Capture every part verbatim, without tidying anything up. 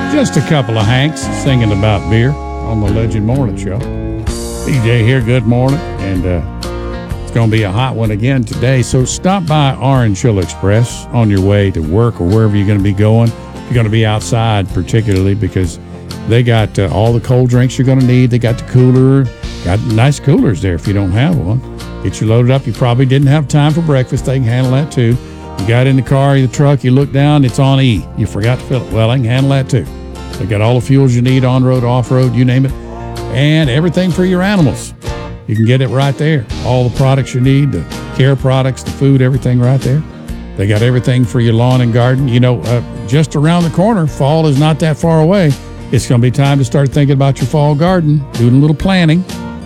Just a couple of Hanks singing about beer on the Legend Morning Show. B J here, good morning, and uh, it's going to be a hot one again today, so stop by Orange Hill Express on your way to work or wherever you're going to be going. You're going to be outside particularly because they got uh, all the cold drinks you're going to need. They got the cooler, got nice coolers there if you don't have one. Get you loaded up. You probably didn't have time for breakfast. They can handle that too. You got in the car, the truck, you look down, it's on E. You forgot to fill it. Well, they can handle that too. They got all the fuels you need, on-road, off-road, you name it, and everything for your animals. You can get it right there. All the products you need, the care products, the food, everything right there. They got everything for your lawn and garden. You know, uh, just around the corner, fall is not that far away. It's going to be time to start thinking about your fall garden, doing a little planning.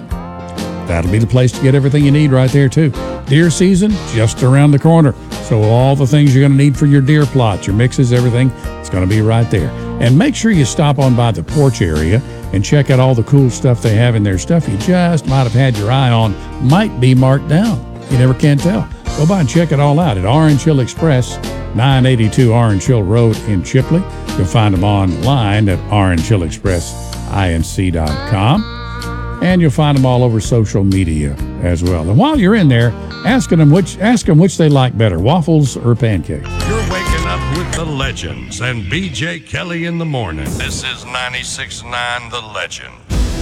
That'll be the place to get everything you need right there, too. Deer season, just around the corner. So all the things you're going to need for your deer plots, your mixes, everything, it's going to be right there. And make sure you stop on by the porch area and check out all the cool stuff they have in there. Stuff you just might have had your eye on might be marked down. You never can tell. Go by and check it all out at Orange Hill Express, nine eighty-two Orange Hill Road in Chipley. You'll find them online at orange hill express inc dot com. And you'll find them all over social media as well. And while you're in there, asking them which, ask them which they like better, waffles or pancakes. You're waking up with the legends and B J Kelly in the morning. This is ninety-six point nine The Legend.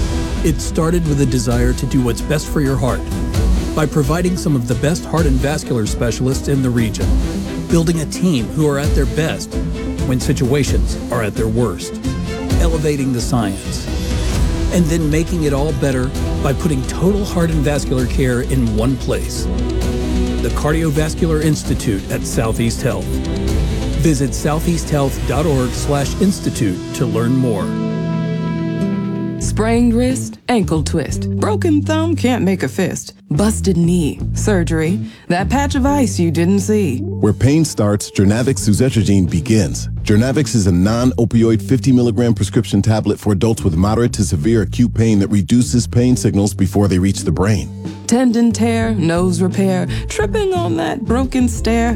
It started with a desire to do what's best for your heart by providing some of the best heart and vascular specialists in the region, building a team who are at their best when situations are at their worst, elevating the science, and then making it all better by putting total heart and vascular care in one place. The Cardiovascular Institute at Southeast Health. Visit southeasthealth.org slash institute to learn more. Sprained wrist, ankle twist, broken thumb, can't make a fist, busted knee, surgery, that patch of ice you didn't see. Where pain starts, Journavx suzetrigine begins. Journavx is a non-opioid fifty milligram prescription tablet for adults with moderate to severe acute pain that reduces pain signals before they reach the brain. Tendon tear, nose repair, tripping on that broken stair.